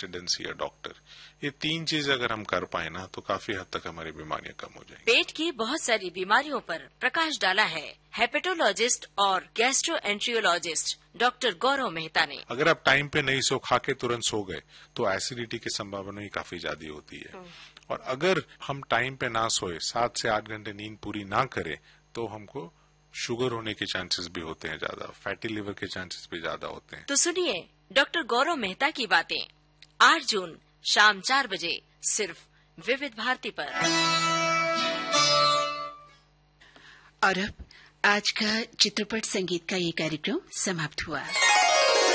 Residency या doctor, ये 3 चीज अगर हम कर पाए ना तो काफी हद तक हमारी बीमारियां कम हो जाएंगी। पेट की बहुत सारी बीमारियों पर प्रकाश डाला है हेपेटोलॉजिस्ट और गैस्ट्रोएंट्रियोलॉजिस्ट डॉक्टर गौरव मेहता ने। अगर आप टाइम पे नहीं सो, खा के तुरंत सो गए तो एसिडिटी की संभावना ही काफी ज्यादा होती है। और अगर हम टाइम पे ना सोए, 7 से 8 घंटे नींद पूरी ना करें, तो हमको शुगर होने के चांसेस भी होते हैं ज्यादा, फैटी लिवर के चांसेस भी ज्यादा होते हैं। तो सुनिए डॉक्टर गौरव मेहता की बातें 8 जून शाम 4 बजे सिर्फ विविध भारती पर। और अब आज का चित्रपट संगीत का ये कार्यक्रम समाप्त हुआ।